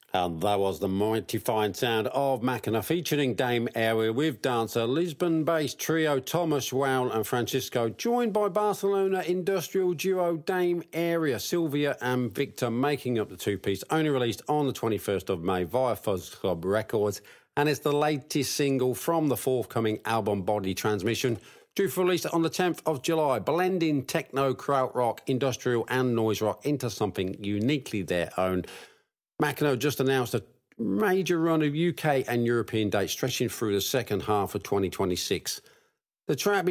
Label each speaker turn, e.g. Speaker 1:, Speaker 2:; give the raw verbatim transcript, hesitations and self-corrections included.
Speaker 1: And that was the mighty fine sound of Mackinac featuring Dame Area with dancer Lisbon-based trio Thomas, Waul and Francisco, joined by Barcelona industrial duo Dame Area, Sylvia and Victor, making up the two-piece, only released on the twenty-first of May via Fuzz Club Records, and it's the latest single from the forthcoming album Body Transmission, due for release on the tenth of July, blending techno, krautrock, industrial and noise rock into something uniquely their own. Mackinac just announced a major run of U K and European dates stretching through the second half of twenty twenty-six. The track